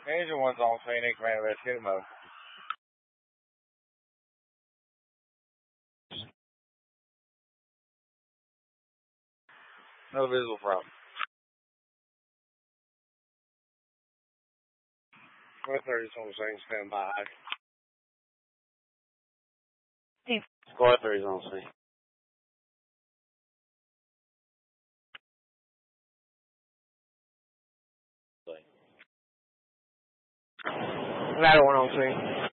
Angel one's on Phoenix, man, let's hit him up. No visible problem. Squad 30's on the scene, stand by. Squad 30's on the scene. Ladder 1 on scene.